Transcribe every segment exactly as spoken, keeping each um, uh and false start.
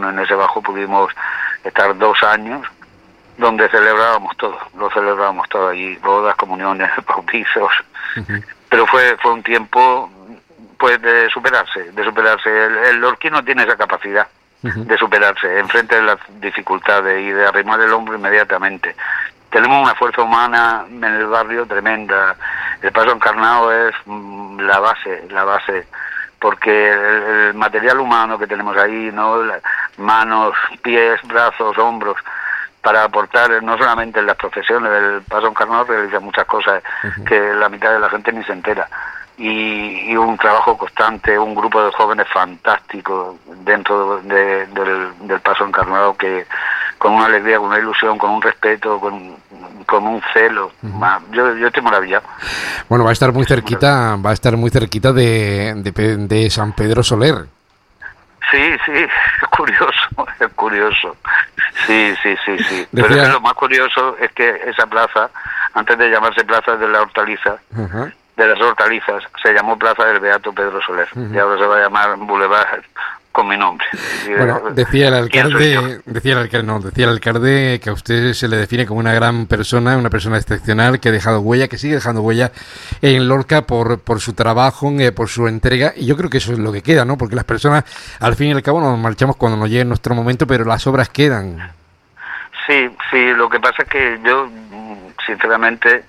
bueno, en ese bajo pudimos estar dos años, donde celebrábamos todo, lo celebrábamos todo allí, bodas, comuniones, bautizos, uh-huh. Pero fue fue un tiempo, pues, de superarse, de superarse. El, el lorquino tiene esa capacidad uh-huh. de superarse, enfrente de las dificultades y de arrimar el hombro inmediatamente. Tenemos una fuerza humana en el barrio tremenda. El Paso Encarnado es mm, la base, la base, porque el, el material humano que tenemos ahí, no, la, manos, pies, brazos, hombros, para aportar no solamente en las profesiones. El Paso Encarnado realiza muchas cosas uh-huh. que la mitad de la gente ni se entera. Y, y un trabajo constante, un grupo de jóvenes fantásticos dentro de, de, del, del Paso Encarnado, que con una alegría, con una ilusión, con un respeto, con, con un celo. Uh-huh. Yo, yo estoy maravillado. Bueno, va a estar muy cerquita, va a estar muy cerquita de, de, de San Pedro Soler. Sí, sí, es curioso, es curioso. Sí, sí, sí, sí. Decía... Pero es que lo más curioso es que esa plaza, antes de llamarse Plaza de la Hortaliza, uh-huh. de las Hortalizas, se llamó Plaza del Beato Pedro Soler. Uh-huh. Y ahora se va a llamar Boulevard con mi nombre. Bueno, decía el alcalde, decía el alcalde, no, decía el alcalde que a usted se le define como una gran persona, una persona excepcional, que ha dejado huella, que sigue dejando huella en Lorca por, por su trabajo, eh, por su entrega, y yo creo que eso es lo que queda, ¿no? Porque las personas, al fin y al cabo, nos marchamos cuando nos llegue nuestro momento, pero las obras quedan. Sí, sí, lo que pasa es que yo, sinceramente,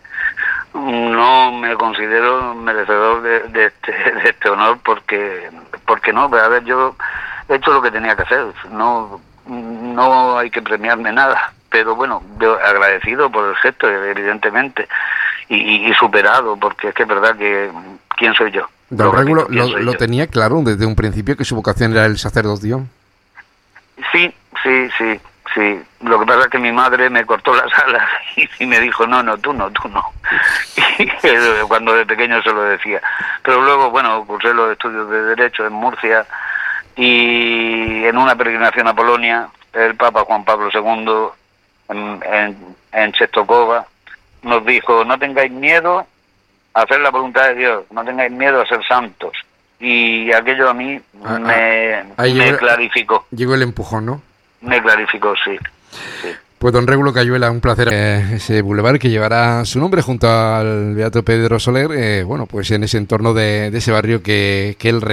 no me considero merecedor de, de, este, de este honor, porque porque no, a ver, yo he hecho lo que tenía que hacer, no no hay que premiarme nada, pero bueno, yo agradecido por el gesto, evidentemente, y, y superado, porque es que es verdad que ¿quién soy yo? Don Régulo lo, lo, lo tenía claro desde un principio que su vocación era el sacerdocio. Sí, sí, sí. Sí, lo que pasa es que mi madre me cortó las alas y me dijo, no, no, tú no, tú no. Y cuando de pequeño se lo decía. Pero luego, bueno, cursé los estudios de Derecho en Murcia, y en una peregrinación a Polonia, el Papa Juan Pablo segundo, en, en, en Czestochowa, nos dijo, no tengáis miedo a hacer la voluntad de Dios, no tengáis miedo a ser santos. Y aquello a mí ah, me, ah, me llegó, clarificó. Llegó el empujón, ¿no? Me clarificó, sí. sí. Pues don Régulo Cayuela, un placer eh, ese bulevar que llevará su nombre junto al Beato Pedro Soler, eh, bueno, pues en ese entorno de, de ese barrio que, que él